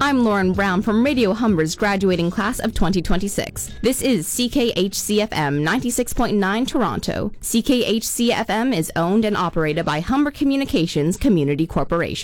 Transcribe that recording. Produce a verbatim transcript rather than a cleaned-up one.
I'm Lauren Brown from Radio Humber's graduating class of twenty twenty-six. This is C K H C F M ninety-six point nine Toronto. C K H C F M is owned and operated by Humber Communications Community Corporation.